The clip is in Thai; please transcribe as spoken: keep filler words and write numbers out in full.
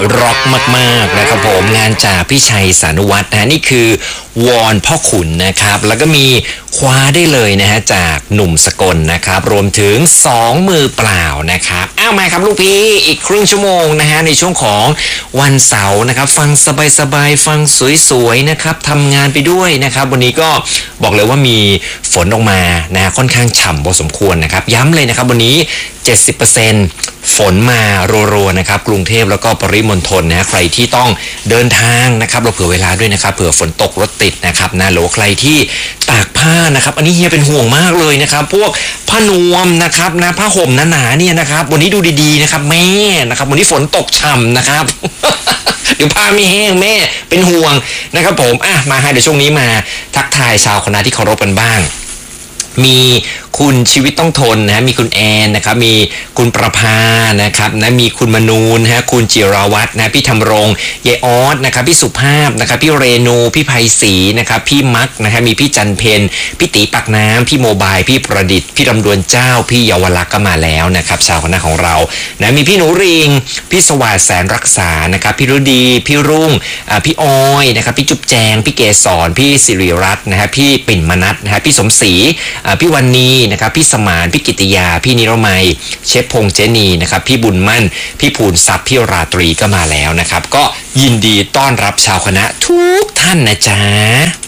ร็อกมากๆนะครับผมงานจากพี่ชัยสานุวัฒน์นะนี่คือวอนพ่อขุนนะครับแล้วก็มีคว้าได้เลยนะฮะจากหนุ่มสกลนะครับรวมถึงสองมือเปล่านะครับอ้าวมาครับลูกพี่อีกครึ่งชั่วโมงนะฮะในช่วงของวันเสาร์นะครับฟังสบายๆฟังสวยๆนะครับทำงานไปด้วยนะครับวันนี้ก็บอกเลยว่ามีฝนออกมานะค่อนข้างฉ่ำพอสมควรนะครับย้ำเลยนะครับวันนี้ เจ็ดสิบเปอร์เซ็นต์ ฝนมารัวๆนะครับกรุงเทพแล้วก็ปริมณฑลนะใครที่ต้องเดินทางนะครับเราเผื่อเวลาด้วยนะครับเผื่อฝนตกรถติดนะครับนะหรือใครที่ตากผ้านะครับอันนี้เฮียเป็นห่วงมากเลยนะครับพวกผ้านวมนะครับนะผ้าห่มหนาๆเนี่ยนะครับวันนี้ดูดีๆนะครับแม่นะครับวันนี้ฝนตกฉ่ำนะครับ เดี๋ยวผ้าไม่แห้งแม่เป็นห่วงนะครับผมอ่ะมาให้เดี๋ยวช่วงนี้มาทักทายชาวคณะที่เคารพกันบ้างมีคุณชีวิตต้องทนนะฮะมีคุณแอนนะครับมีคุณประภานะครับนะมีคุณมนูนฮะคุณจิราวัฒน์นะพี่ธรรมรงค์ยายออสนะครับพี่สุภาพนะครับพี่เรนูพี่ไพศรีนะครับพี่มักนะฮะมีพี่จันเพนพี่ตีปักน้ำพี่โมบายพี่ประดิษฐ์พี่รำดวนเจ้าพี่เยาวลักษณ์ก็มาแล้วนะครับชาวคณะของเรานะมีพี่หนูริงพี่สวัสดิ์แสนรักษานะครับพี่รุดีพี่รุ่งอ่าพี่ออยนะครับพี่จุ๊บแจงพี่เกศรพี่สิริรัตน์นะฮะพี่ปิ่นมนัสนะฮะพี่สมศรีพี่วันนีนะครับพี่สมานพี่กิติยาพี่นิรมัยเชฟพงษ์เจนีนะครับพี่บุญมั่นพี่ภูนทรัพย์พี่ราตรีก็มาแล้วนะครับก็ยินดีต้อนรับชาวคณะทุกท่านนะจ๊ะ